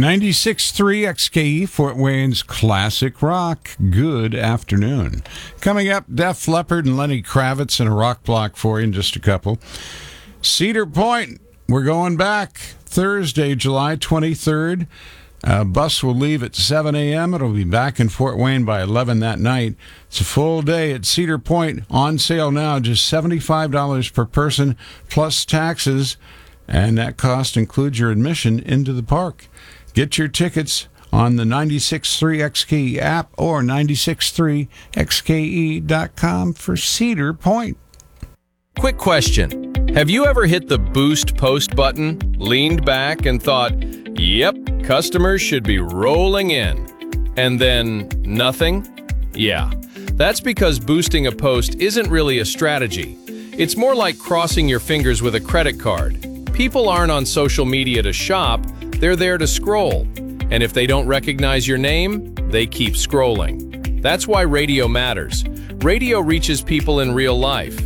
96.3 XKE, Fort Wayne's classic rock. Good afternoon. Coming up, Def Leppard and Lenny Kravitz in a rock block for you in just a couple. Cedar Point, we're going back Thursday, July 23rd. Bus will leave at 7 a.m. It'll be back in Fort Wayne by 11 that night. It's a full day at Cedar Point, on sale now, just $75 per person plus taxes, and that cost includes your admission into the park. Get your tickets on the 96.3 XKE app or 96.3xke.com for Cedar Point. Quick question. Have you ever hit the Boost Post button, leaned back, and thought, yep, customers should be rolling in, and then nothing? Yeah, that's because boosting a post isn't really a strategy. It's more like crossing your fingers with a credit card. People aren't on social media to shop, they're there to scroll. And if they don't recognize your name, they keep scrolling. That's why radio matters. Radio reaches people in real life.